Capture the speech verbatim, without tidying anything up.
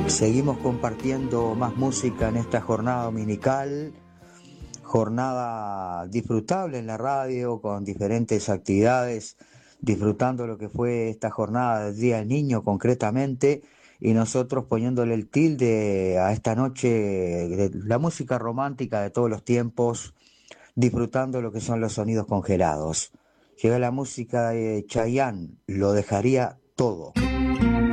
Seguimos compartiendo más música en esta jornada dominical, jornada disfrutable en la radio con diferentes actividades, disfrutando lo que fue esta jornada del Día del Niño concretamente, y nosotros poniéndole el tilde a esta noche de la música romántica de todos los tiempos, disfrutando lo que son los sonidos congelados. Llega la música de Chayanne, Lo Dejaría Todo.